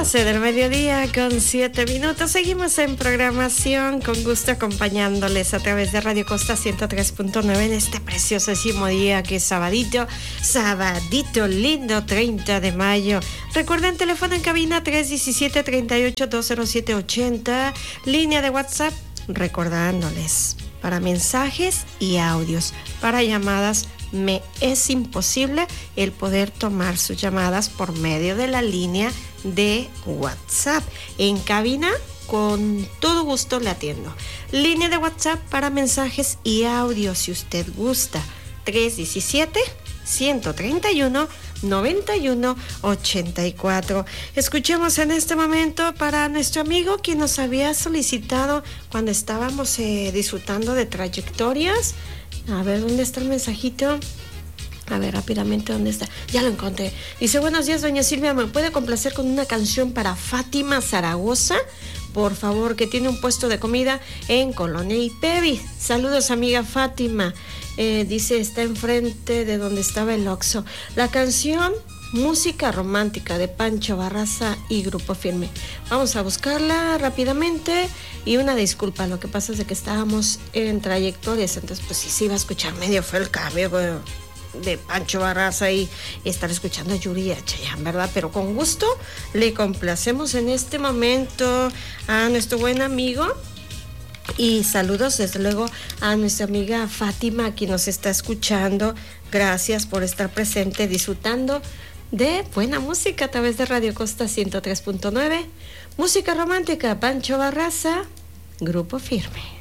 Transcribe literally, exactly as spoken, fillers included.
doce del mediodía con siete minutos. Seguimos en programación, con gusto acompañándoles a través de Radio Costa ciento tres punto nueve en este preciosísimo día que es sabadito, sabadito lindo, treinta de mayo. Recuerden, teléfono en cabina tres uno siete, tres ocho, dos cero siete ocho cero, línea de WhatsApp, recordándoles, para mensajes y audios, para llamadas me es imposible el poder tomar sus llamadas por medio de la línea de WhatsApp. En cabina, con todo gusto le atiendo. Línea de WhatsApp para mensajes y audios, si usted gusta. tres uno siete, uno tres uno, nueve uno ocho cuatro. Escuchemos en este momento para nuestro amigo quien nos había solicitado cuando estábamos eh, disfrutando de trayectorias. A ver, ¿dónde está el mensajito? A ver, rápidamente, ¿dónde está? Ya lo encontré. Dice, buenos días, doña Silvia, ¿me puede complacer con una canción para Fátima Zaragoza? Por favor, que tiene un puesto de comida en Colonia Ipevi. Saludos, amiga Fátima. Eh, dice, está enfrente de donde estaba el Oxxo. La canción Música Romántica de Pancho Barraza y Grupo Firme. Vamos a buscarla rápidamente. Y una disculpa, lo que pasa es de que estábamos en trayectorias, entonces pues sí se iba a escuchar medio fue el cambio bueno, de Pancho Barraza y estar escuchando a Yuri y a Chayanne, ¿verdad? Pero con gusto le complacemos en este momento a nuestro buen amigo. Y saludos desde luego a nuestra amiga Fátima, quien nos está escuchando. Gracias por estar presente, disfrutando de buena música a través de Radio Costa ciento tres punto nueve. Música romántica, Pancho Barraza, Grupo Firme.